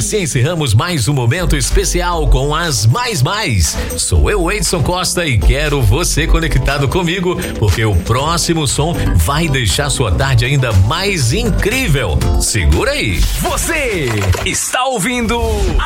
assim encerramos mais um momento especial com as mais. Sou eu, Edson Costa, e quero você conectado comigo, porque o próximo som vai deixar sua tarde ainda mais incrível. Segura aí. Você está ouvindo